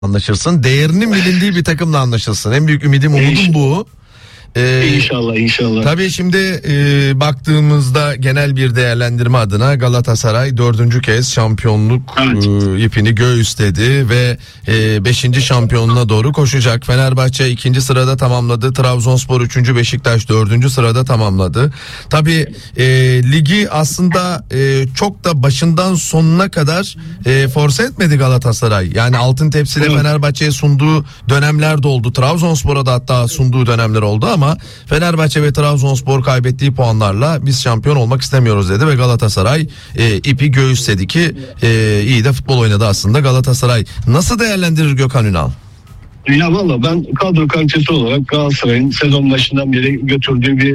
anlaşırsın. Değerinin bilindiği bir takımla anlaşılsın. En büyük umudum bu. İnşallah. Tabii şimdi baktığımızda genel bir değerlendirme adına Galatasaray 4. kez şampiyonluk ipini göğüsledi ve 5. şampiyonluğuna doğru koşacak. Fenerbahçe 2. sırada tamamladı. Trabzonspor 3. Beşiktaş 4. sırada tamamladı. Tabii ligi aslında çok da başından sonuna kadar force etmedi Galatasaray. Yani altın tepside Fenerbahçe'ye sunduğu dönemler de oldu. Trabzonspor'a da hatta sunduğu dönemler oldu ama Fenerbahçe ve Trabzonspor kaybettiği puanlarla biz şampiyon olmak istemiyoruz dedi ve Galatasaray ipi göğüsledi ki iyi de futbol oynadı aslında Galatasaray. Nasıl değerlendirir Gökhan Ünal? Ya valla ben kadro kalitesi olarak Galatasaray'ın sezon başından beri götürdüğü bir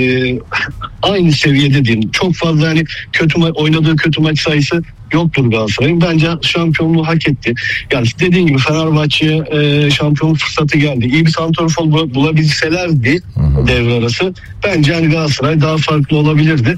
aynı seviyede diyeyim. Çok fazla hani oynadığı kötü maç sayısı yoktur Galatasaray'ın. Bence şampiyonluğu hak etti. Yani dediğim gibi Fenerbahçe'ye şampiyonluk fırsatı geldi. İyi bir santrafor bulabilselerdi devre arası. Bence hani Galatasaray daha farklı olabilirdi.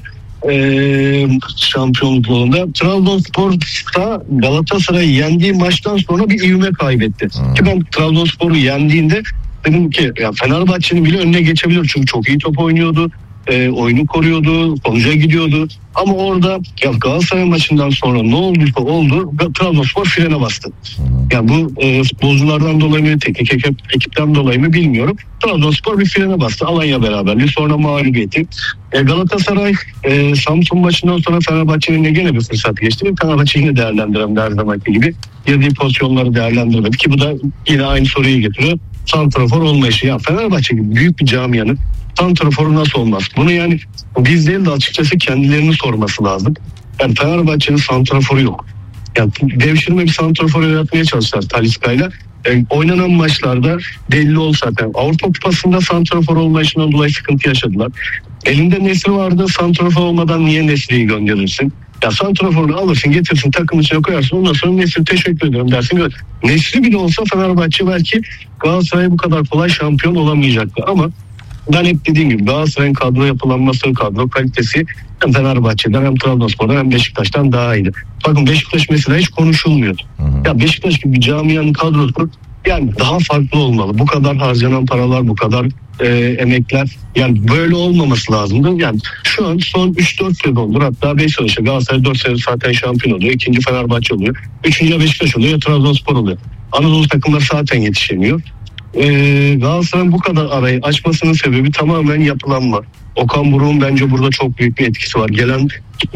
Şampiyonluk yolunda. Trabzonspor da Galatasaray'ı yendiği maçtan sonra bir ivme kaybetti. Ki ben Trabzonspor'u yendiğinde dedim ki ya Fenerbahçe'nin bile önüne geçebilir. Çünkü çok iyi top oynuyordu. Oyunu koruyordu. Sonuca gidiyordu. Ama orada ya Galatasaray maçından sonra ne olduysa oldu. Trabzonspor frene bastı. Yani bu futbolculardan dolayı mı, teknik ekipten dolayı mı bilmiyorum. Trabzonspor bir frene bastı. Alanya beraberliği, sonra mağlubiyeti. Galatasaray Samsun maçından sonra Fenerbahçe'nin gene bir fırsat geçti. Fenerbahçe yine değerlendiremedi her zamanki gibi. Girdiği pozisyonları değerlendiremedi ki bu da yine aynı soruyu getiriyor. Santrafor olmayışı. Ya Fenerbahçe gibi büyük bir camianın santraforu nasıl olmaz? Bunu yani biz değil de açıkçası kendilerini sorması lazım. Yani Fenerbahçe'nin santraforu yok. Yani devşirme bir santrafor yaratmaya çalıştılar Talisca'yla. Oynanan maçlarda belli olsa zaten. Avrupa Kupası'nda santrafor olmayışından dolayı sıkıntı yaşadılar. Elinde Nesri vardı, santrafor olmadan niye Nesri'yi gönderirsin? Ya santraforunu alırsın, getirsin, takım içine koyarsın. Ondan sonra Nesri teşekkür ederim dersin. Nesri bile olsa Fenerbahçe belki Galatasaray bu kadar kolay şampiyon olamayacaktı. Ama ben hep dediğim gibi Galatasaray'ın kadro yapılanması, kadro kalitesi hem Fenerbahçe'den hem Trabzonspor'dan hem Beşiktaş'tan daha iyiydi. Bakın Beşiktaş mesela hiç konuşulmuyor. Ya Beşiktaş gibi bir camianın kadrosu yani daha farklı olmalı. Bu kadar harcanan paralar, bu kadar emekler yani böyle olmaması lazımdı. Yani şu an son 3-4 sezondur hatta 5 sene Galatasaray 4 sene zaten şampiyon oluyor. 2. Fenerbahçe oluyor. 3. Beşiktaş oluyor ya Trabzonspor oluyor. Anadolu takımları zaten yetişemiyor. Galatasaray'ın bu kadar arayı açmasının sebebi tamamen yapılanma. Okan Buruk'un bence burada çok büyük bir etkisi var. Gelen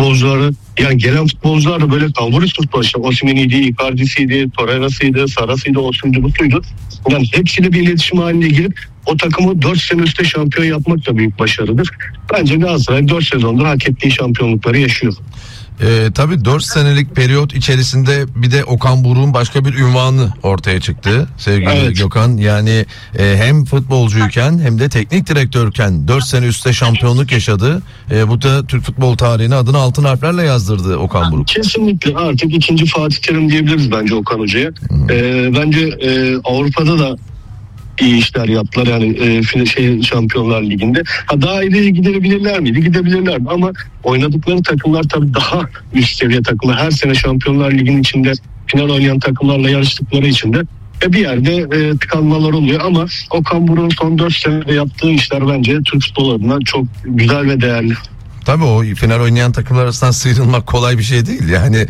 futbolcular da böyle kalburi tuttu. İşte Osimhen'iydi, Icardi'siydi, Torreira'sıydı, Sara'sıydı, Osuncu'suydu. Yani hepsiyle bir iletişim haline girip o takımı 4 sene üstte şampiyon yapmak da büyük başarıdır. Bence Galatasaray 4 sezondur hak ettiği şampiyonlukları yaşıyor. Tabii 4 senelik periyot içerisinde bir de Okan Buruk'un başka bir ünvanı ortaya çıktı sevgili Gökhan. Yani hem futbolcuyken hem de teknik direktörken 4 sene üstte şampiyonluk yaşadı. Bu da Türk futbol tarihine adını altın harflerle yazdırdı Okan Buruk. Kesinlikle artık 2. Fatih Terim diyebiliriz bence Okan Hoca'ya. Bence Avrupa'da da iyi işler yaptılar yani Şampiyonlar Ligi'nde. Daha ileriye gidebilirler miydi? Gidebilirler mi? Ama oynadıkları takımlar tabii daha üst seviye takımlar. Her sene Şampiyonlar Ligi'nin içinde final oynayan takımlarla yarıştıkları için de bir yerde tıkanmalar oluyor ama Okan Buruk'un son 4 senede yaptığı işler bence Türk futbolu adına çok güzel ve değerli. Tabii o final oynayan takımlar arasından sıyrılmak kolay bir şey değil. Yani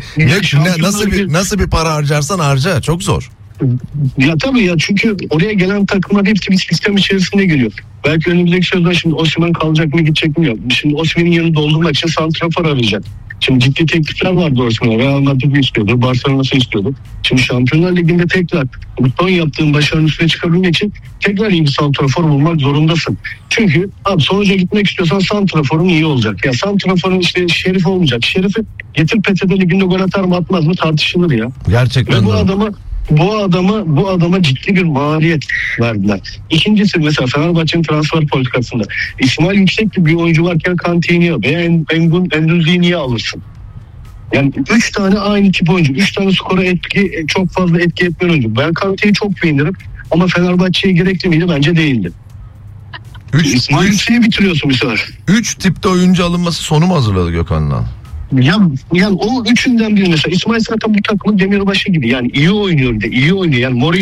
nasıl bir para harcarsan harca çok zor. Ya tabii ya çünkü oraya gelen takımlar hepsi bir sistem içerisinde geliyor. Belki önümüzdeki sezon şimdi Osimhen kalacak mı gidecek mi yok. Şimdi Osimhen'in yanını doldurmak için santrafor arayacak. Şimdi ciddi teklifler vardı Osimhen'e. Real Madrid istiyordu, Barcelona'sı istiyordu. Şimdi Şampiyonlar Ligi'nde tekrar bu son yaptığın başarının üstüne çıkabilmek için tekrar iyi bir santrafor bulmak zorundasın. Çünkü abi sonuca gitmek istiyorsan santraforun iyi olacak. Ya santraforun işte Şerif olmayacak. Şerif'i getir PTT Ligi'nde gol atar mı atmaz mı tartışılır ya. Gerçekten. Ve bu adama ciddi bir maliyet verdiler. İkincisi mesela Fenerbahçe'nin transfer politikasında İsmail Yüksekli bir oyuncu varken Kanti'yi veya Endüzi'yi niye alırsın? Yani 3 tane aynı tip oyuncu, 3 tane skora çok fazla etki etmeyen oyuncu. Ben Kanti'yi çok beğenirim ama Fenerbahçe'ye gerekli miydi? Bence değildi. İsmail Yüksek'i bitiriyorsun bir sefer. 3 tipte oyuncu alınması sonu mu hazırladı Gökhan'la? Yani o üçünden biri mesela İsmail zaten bu takımın demirbaşı gibi. Yani iyi oynuyor bir de iyi oynuyor. Yani